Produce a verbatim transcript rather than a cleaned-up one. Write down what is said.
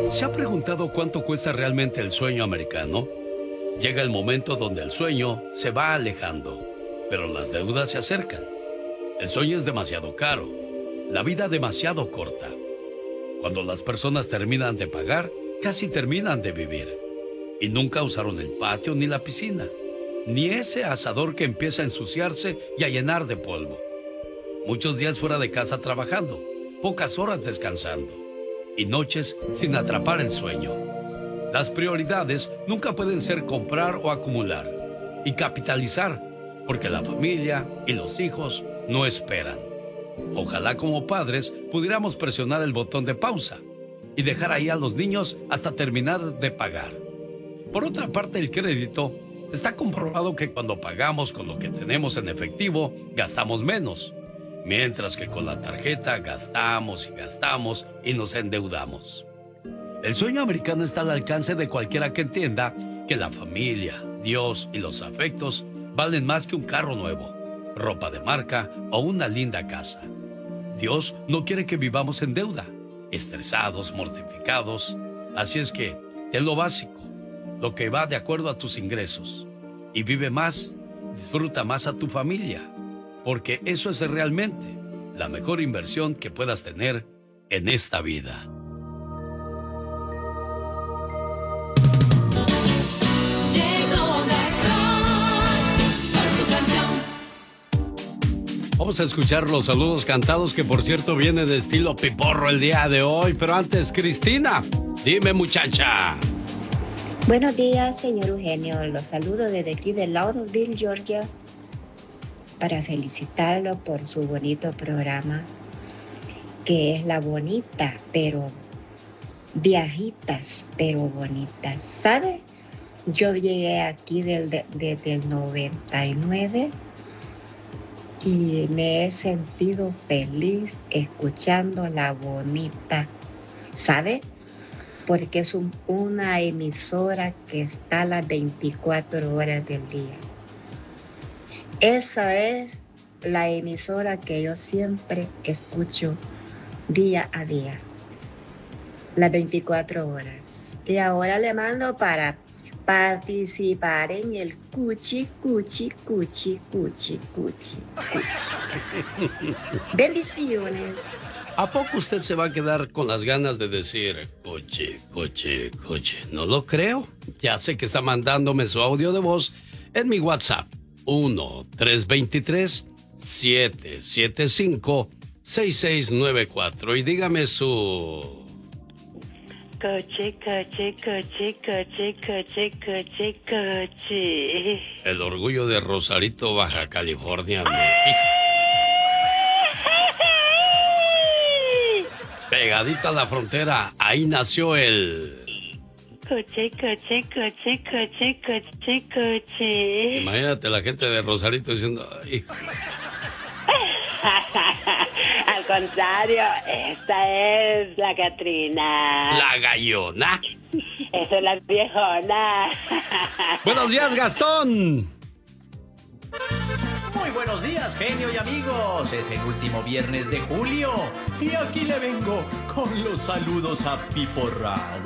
¿Se ha preguntado cuánto cuesta realmente el sueño americano? Llega el momento donde el sueño se va alejando, pero las deudas se acercan. El sueño es demasiado caro, la vida demasiado corta. Cuando las personas terminan de pagar, casi terminan de vivir. Y nunca usaron el patio ni la piscina, ni ese asador que empieza a ensuciarse y a llenar de polvo. Muchos días fuera de casa trabajando, pocas horas descansando y noches sin atrapar el sueño. Las prioridades nunca pueden ser comprar o acumular y capitalizar, porque la familia y los hijos no esperan. Ojalá como padres pudiéramos presionar el botón de pausa y dejar ahí a los niños hasta terminar de pagar. Por otra parte, el crédito está comprobado que cuando pagamos con lo que tenemos en efectivo, gastamos menos, mientras que con la tarjeta gastamos y gastamos y nos endeudamos. El sueño americano está al alcance de cualquiera que entienda que la familia, Dios y los afectos valen más que un carro nuevo, ropa de marca o una linda casa. Dios no quiere que vivamos en deuda, estresados, mortificados. Así es que ten lo básico, lo que va de acuerdo a tus ingresos, y vive más, disfruta más a tu familia, porque eso es realmente la mejor inversión que puedas tener en esta vida. Vamos a escuchar los saludos cantados, que por cierto viene de estilo piporro el día de hoy. Pero antes, Cristina, dime, muchacha. Buenos días, señor Eugenio. Los saludo desde aquí de Laurelville, Georgia, para felicitarlo por su bonito programa, que es La Bonita, pero viajitas, pero bonitas. ¿Sabe? Yo llegué aquí del, de, desde el noventa y nueve y me he sentido feliz escuchando La Bonita. ¿Sabe? Porque es un, una emisora que está a las veinticuatro horas del día. Esa es la emisora que yo siempre escucho día a día, las veinticuatro horas. Y ahora le mando para participar en el cuchi, cuchi, cuchi, cuchi, cuchi, cuchi. Bendiciones. ¿A poco usted se va a quedar con las ganas de decir cuchi, cuchi, cuchi? No lo creo. Ya sé que está mandándome su audio de voz en mi WhatsApp. uno tres dos tres siete siete cinco seis seis nueve cuatro y dígame su... Coche, coche, coche, coche, coche, coche, coche. El orgullo de Rosarito, Baja California, México. Pegadita a la frontera, ahí nació el... Coche, coche, coche, coche, coche, coche. Imagínate la gente de Rosarito diciendo... Ay. Al contrario, esta es la Catrina. La Gallona. Esa es la viejona. Buenos días, Gastón. Muy buenos días, genio y amigos. Es el último viernes de julio y aquí le vengo con los saludos apiporrados.